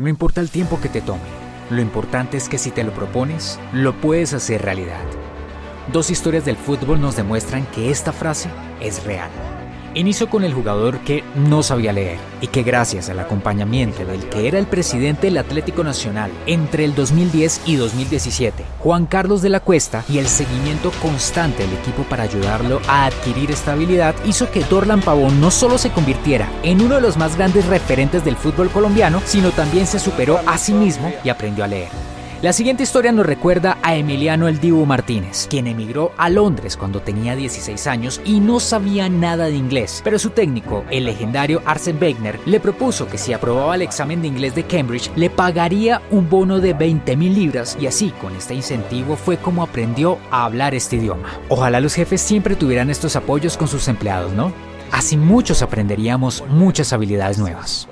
No importa el tiempo que te tome, lo importante es que si te lo propones, lo puedes hacer realidad. Dos historias del fútbol nos demuestran que esta frase es real. Inició con el jugador que no sabía leer y que gracias al acompañamiento del que era el presidente del Atlético Nacional entre el 2010 y 2017, Juan Carlos de la Cuesta, y el seguimiento constante del equipo para ayudarlo a adquirir estabilidad, hizo que Dorlan Pavón no solo se convirtiera en uno de los más grandes referentes del fútbol colombiano, sino también se superó a sí mismo y aprendió a leer. La siguiente historia nos recuerda a Emiliano El Dibu Martínez, quien emigró a Londres cuando tenía 16 años y no sabía nada de inglés, pero su técnico, el legendario Arsene Wenger, le propuso que si aprobaba el examen de inglés de Cambridge, le pagaría un bono de 20.000 libras y así, con este incentivo, fue como aprendió a hablar este idioma. Ojalá los jefes siempre tuvieran estos apoyos con sus empleados, ¿no? Así muchos aprenderíamos muchas habilidades nuevas.